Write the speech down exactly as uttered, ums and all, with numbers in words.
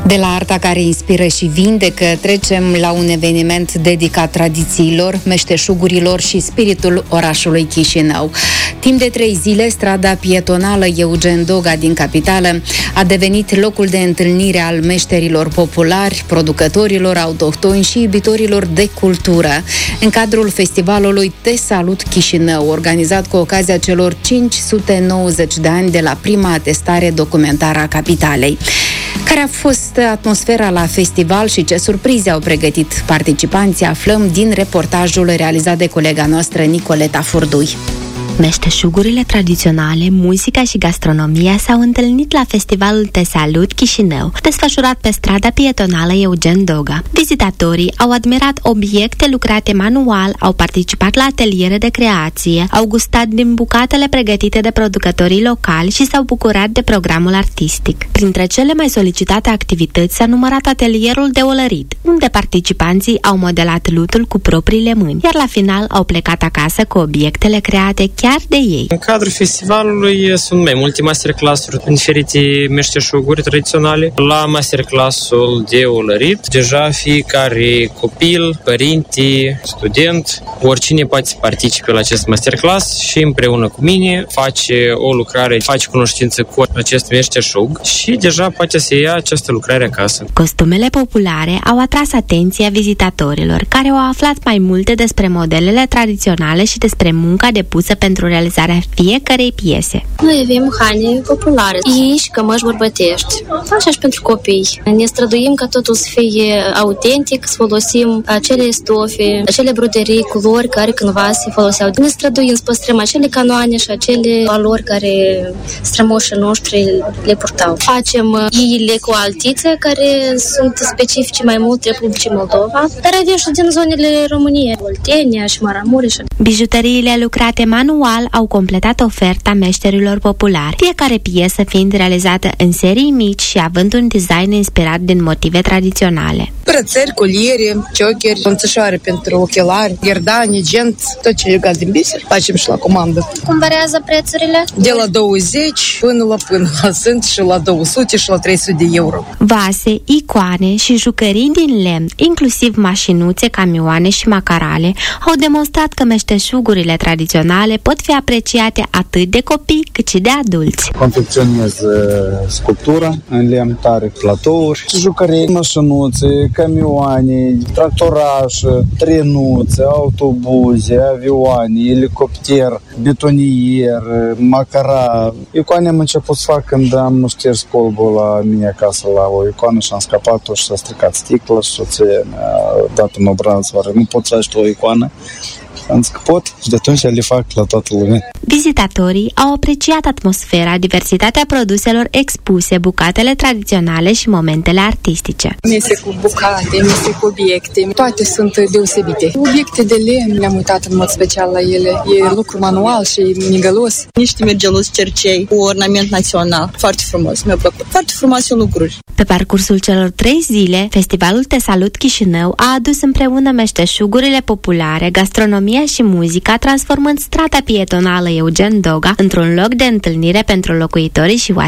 De la arta care inspiră și vindecă, trecem la un eveniment dedicat tradițiilor, meșteșugurilor și spiritul orașului Chișinău. Timp de trei zile, strada pietonală Eugen Doga din capitală a devenit locul de întâlnire al meșterilor populari, producătorilor autohtoni și iubitorilor de cultură, în cadrul festivalului Te Salut Chișinău, organizat cu ocazia celor cinci sute nouăzeci de ani de la prima atestare documentară a capitalei. Care a fost atmosfera la festival și ce surprize au pregătit participanții, aflăm din reportajul realizat de colega noastră Nicoleta Furdui. Meșteșugurile tradiționale, muzica și gastronomia s-au întâlnit la festivalul Te Salut Chișinău, desfășurat pe strada pietonală Eugen Doga. Vizitatorii au admirat obiecte lucrate manual, au participat la ateliere de creație, au gustat din bucatele pregătite de producătorii locali și s-au bucurat de programul artistic. Printre cele mai solicitate activități s-a numărat atelierul de olărit, unde participanții au modelat lutul cu propriile mâini, iar la final au plecat acasă cu obiectele create chiar de ei. În cadrul festivalului sunt mai multe masterclass-uri în diferite meșteșuguri tradiționale. La masterclass-ul de olărit, deja fiecare copil, părinte, student, oricine poate să participe la acest masterclass și împreună cu mine face o lucrare, face cunoștință cu acest meșteșug și deja poate să ia această lucrare acasă. Costumele populare au atras atenția vizitatorilor, care au aflat mai multe despre modelele tradiționale și despre munca depusă pentru realizarea fiecărei piese. Noi avem haine populare, ei și cămăși bărbătești, așa și pentru copii. Ne străduim ca totul să fie autentic, să folosim acele stofe, acele broderii, culori care cândva se foloseau. Ne străduim să păstrăm acele canoane și acele valori care strămoșii noștri le purtau. Facem iile cu altiță, care sunt specifice mai mult Republicii Moldova, dar avem și din zonele României, Oltenia și Maramureș. Bijuteriile lucrate manual au completat oferta meșterilor populari, fiecare piesă fiind realizată în serii mici și având un design inspirat din motive tradiționale. Brățări, coliere, cioceri, înțășoare pentru ochelari, gherdani, genți, tot ce legat din biser, facem și la comandă. Cum variază prețurile? De la douăzeci până la până la sunt și la două sute și la trei sute de euro. Vase, icoane și jucării din lemn, inclusiv mașinuțe, camioane și macarale, au demonstrat că meșteșugurile tradiționale pot fi apreciate atât de copii cât și de adulți. Confecționez sculptură în lemn tare, platouri, jucării, mașinuțe, camioane, tractorașe, trenuțe, autobuze, avioane, elicopter, betonier, macara. Icoane am început să fac când am șters colbul la mine acasă la o icoană și am scăpat-o și s-a stricat sticla și soția mi-a dat un obraz, oare nu pot să aști o icoană? Am zis că pot și de atunci le fac la toată lumea. Vizitatorii au apreciat atmosfera, diversitatea produselor expuse, bucatele tradiționale și momentele artistice. Mese cu bucate, mese cu obiecte, toate sunt deosebite. Obiecte de lemn, le-am uitat în mod special la ele. E lucru manual și migălos. Niște mergelos cercei cu ornament național. Foarte frumos, mi-a plăcut. Foarte frumoase lucruri. Pe parcursul celor trei zile, festivalul Te Salut Chișinău a adus împreună meșteșugurile populare, gastronomia și muzica, transformând strada pietonală Eugen Doga într-un loc de întâlnire pentru locuitorii și